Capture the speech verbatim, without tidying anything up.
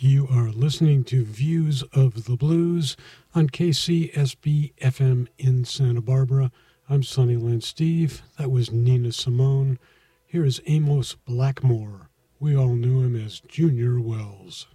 You are listening to Views of the Blues on K C S B F M in Santa Barbara. I'm Sunnyland Steve. That was Nina Simone. Here is Amos Blackmore. We all knew him as Junior Wells.